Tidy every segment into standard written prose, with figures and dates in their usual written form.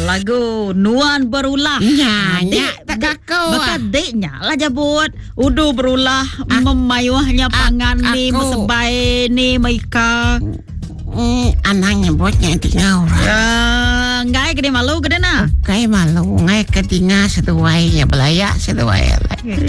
lagu Nuan Berulah. Nya tak kakau. Bakat deknya lah jabut. Udu berulah memayuhnya pangan ni mesebai ni Maika. Anaknya buatnya tinggal. Ngai gede malu gede na. Kai malu ngai ketinga seduai ya belaya seduai.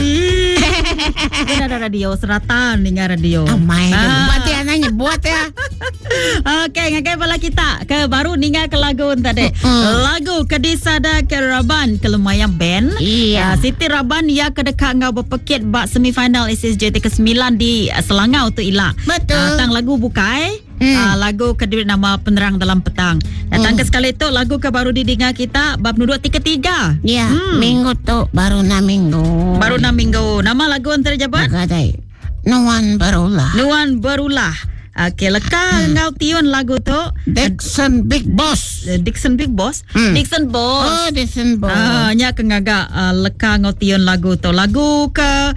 Gede ada radio seratan dengar radio. Amai buat ya anaknya buat ya. Okey, ngakai pala kita ke baru ningal ke lagu tadi. Lagu Kedisada ke Raban ke lumayan band. Iya. Siti Raban ya kedekat ngau berpekit bak semifinal SSJT ke-9 di Selangau tu Ila. Betul. Tang lagu bukai. Lagu kedua nama Penerang Dalam Petang. Datang ke sekali tu lagu ke baru didengar kita bab nuduk tiga-tiga. Ya, minggu tu baru 6 minggu. Baru 6 minggu. Nama lagu antara jabat? Bagadai. Nuan Berulah. Nuan Berulah. Okey, leka ngau tiun lagu tu Dixon Big Boss. Dixon Big Boss. Dixon Boss. Oh, Dixon Boss. Nya kengaga leka ngau tiun lagu tu. Lagu ke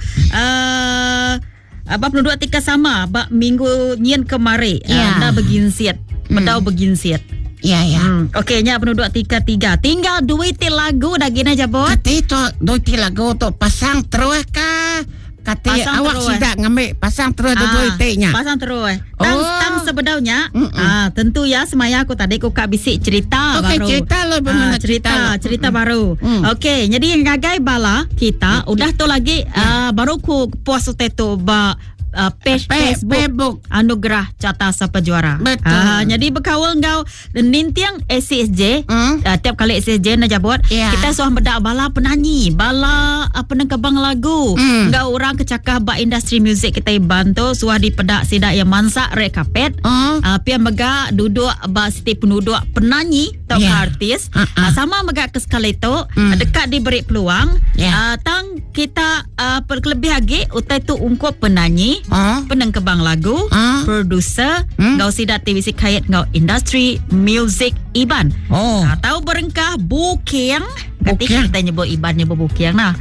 bab nuduk tiga sama bab minggu nyen kemari. Anda beginsiat. Medau beginsiat. Ya. Okey, nya penduduk tiga-tiga. Tinggal duit lagu dah gina jabot. Kati tu duit lagu tu pasang terus ka. Kati awak sudah ngambil pasang terus duit nya. Pasang terus. Tang sebedaunya. Tentu ya semaya aku tadi aku kak bisik cerita baru. Okey, cerita lo cerita baru. Okey, jadi ngagai bala kita udah tu lagi baru ku puas tu ba page Facebook Anugerah Carta Sapa Juara. Betul. Jadi berkawal ngau nintiang SCSJ. Tiap kali SCSJ nak jabut, kita suah bedak bala penyanyi, bala penengkabang lagu. Ngau orang kecakah ba industri muzik kita bantu suah di pedak sidak yang mansak red carpet. Pian mega duduk ba setiap penduduk penyanyi atau artis. Sama mega ke sekali tu dekat diberi peluang. Tang kita perlebih lagi utai tu ungkup penyanyi, penengkebang lagu, producer, ngau sidat TVC kait ngau industri music Iban. Tahu berengkah booking. Ketika kita nyebut Iban nyebut booking nah.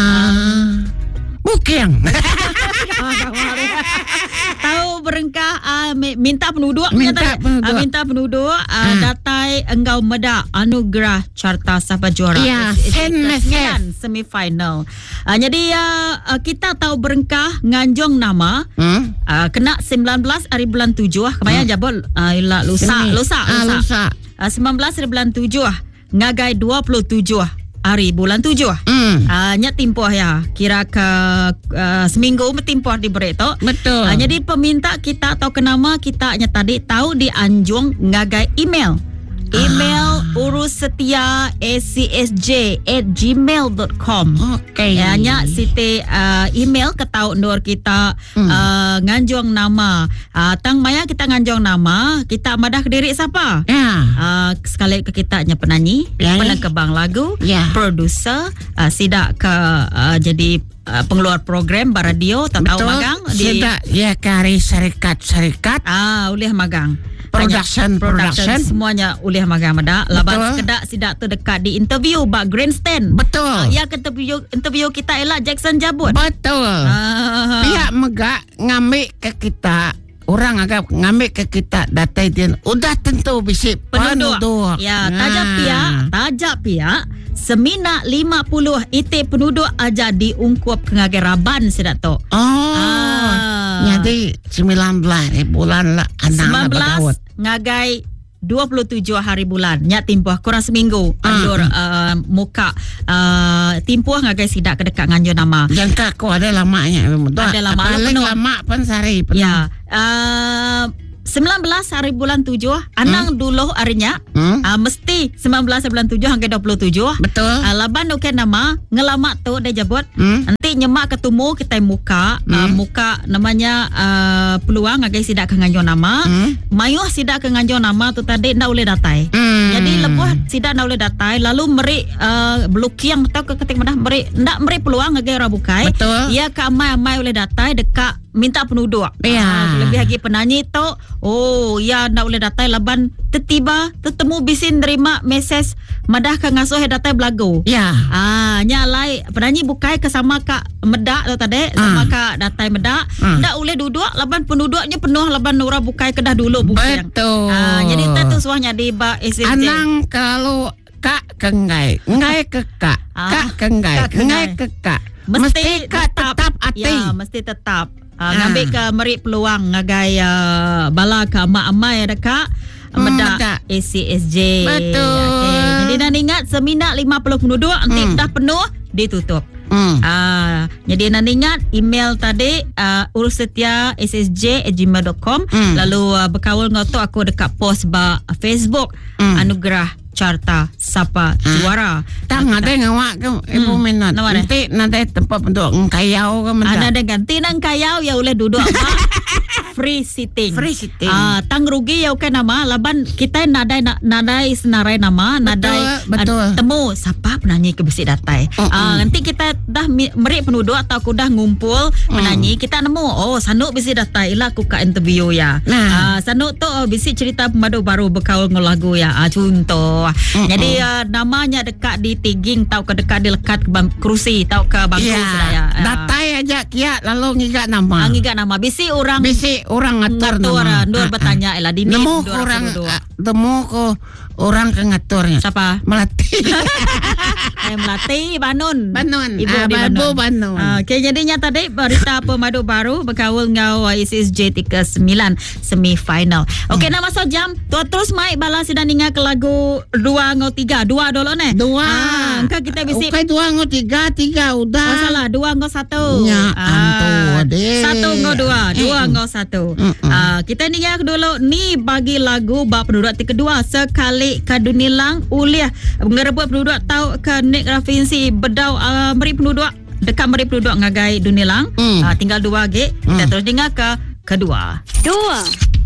Booking. Tahu berengkah minta penduduk minta penduduk datai engkau meda Anugerah Carta Sapa Juara semifinal. Jadi kita tahu berengkah nganjong nama kena 19 hari bulan 7 kemayan jabol lusa 19 hari bulan 7 ngagai 27 hari bulan 7 nya timpuh ya kira ke seminggu timpuh diberi tu. Betul. Jadi peminta kita atau kenama kita nya tadi tahu di anjung ngagai email urussetia@scsj@gmail.com. Okey. Nya site email ke tahu ndor kita nganjong nama. Tang maya kita nganjong nama, kita madah ke diri siapa? Sekali ke kita nya penyanyi, penengkebang lagu, producer, sidak ke jadi pengeluar program radio tak tahu magang di ya kari syarikat ulih magang production semuanya ulih magang meda laban sekedak sidak tu dekat di interview bak grandstand. Betul. Ya interview kita ialah Jackson Jabut. Betul. Pihak megak ngambil ke kita, orang agak ngambil ke kita data dia udah tentu bisik penduduk. Ya, tajak pihak semina 50 ite penduduk aja diungkup kengagai Raban sidak tu. Jadi 19 bulan lah anak 19 ngagai 27 hari bulan nya timpuh kurang seminggu andur muka timpuh ngagai sidak ke dekat nganjo nama. Jangka aku ada lamanya. Ada lama paling lama pun sehari penuh. Ya. 19 hari bulan 7 anang dulu harinya mesti 19 hari bulan 7 hingga 27. Betul. Laban oke nama ngelamak tu dia jabut. Nanti nyemak ketemu kita muka muka namanya peluang agai sidak ke nganjo nama. Mayuh sidak ke nganjo nama tu tadi ndak boleh datai. Jadi lebuh sidak ndak boleh datai lalu meri blokiang atau ke ketik madah meri ndak meri peluang agai rabukai. Betul. Ia ke amai boleh datai dekat minta penduduk. Lebih lagi penyanyi tu ndak boleh datai laban tiba tetemu bisin terima mesej madah ka ngasuh datai belagu. Nyalai penyanyi bukai ke sama ka medak tu tadi sama ka datai medak ndak boleh duduk laban penduduknya penuh laban ura bukai kedah dulu bukai. Betul. Jadi tu suahnya di ba SSJ. Anang kalau kak ke ngai ke kak ke ngai ke kak mesti tetap hati. Ya, mesti tetap. Ngambil ke merik peluang ngagai bala ke mak-amai ada kak medak ACSJ. Betul. Okay. Jadi nak ingat seminar 50 penduduk nanti dah penuh ditutup. Jadi nak ingat email tadi urussetia@ssj@gmail.com. Lalu berkawal ngotok aku dekat post ba Facebook Anugerah Carta Sapa Juara. Tang ada ngawak ke ibu minat. Nanti tempat untuk ngkayau ke mana? Ada ganti nang kayau ya boleh duduk free sitting. Tang rugi ya kan nama laban kita nadai senarai nama nadai temu siapa penyanyi ke besi datai. Nanti kita dah merik penduduk atau aku dah ngumpul penyanyi kita nemu Sanuk besi datai ilah aku ka interview ya. Sanuk tu besi cerita pemadu baru berkaul ngelagu ya. Contoh. Jadi namanya dekat di Tiging tau ke dekat di lekat ke kerusi tau ke bangku sedaya. Datai aja kiat lalu ngigat nama. Bisi orang ngatur nama. Nur bertanya elah dini nemu orang ke ngaturnya. Siapa? Melati. Melati Banun. Ibu di Banun. Okey, jadinya tadi berita pemadu baru berkawal ngau ACSJ 39 semi-final. Okey, nak masuk jam. Tuan terus mai bala sidang ingat ke lagu 2 ngau 3. 2 dulu ni. 2. Engkau kita bisik. Okey, 2 ngau 3 udah. Oh salah, 2 ngau 1. Ya, antu deh. 1 ngau 2. 2 ngau 1. Kita ingat dulu ni bagi lagu bab penduduk kedua sekali kadunilang uliah ngerebut penduduk tahu ke nek provinsi bedau meri penduduk dekat meri penduduk ngagai dunilang tinggal 2 kita terus dengar ke kedua 2